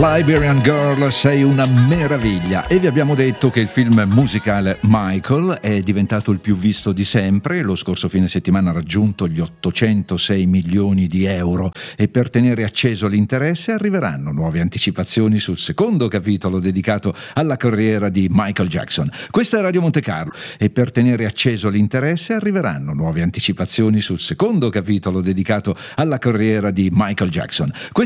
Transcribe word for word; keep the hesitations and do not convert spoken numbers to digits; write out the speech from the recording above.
Liberian Girl, sei una meraviglia. E vi abbiamo detto che il film musicale Michael è diventato il più visto di sempre. Lo scorso fine settimana ha raggiunto gli ottocentosei milioni di euro e per tenere acceso l'interesse arriveranno nuove anticipazioni sul secondo capitolo dedicato alla carriera di Michael Jackson. Questa è Radio Monte Carlo e per tenere acceso l'interesse arriveranno nuove anticipazioni sul secondo capitolo dedicato alla carriera di Michael Jackson.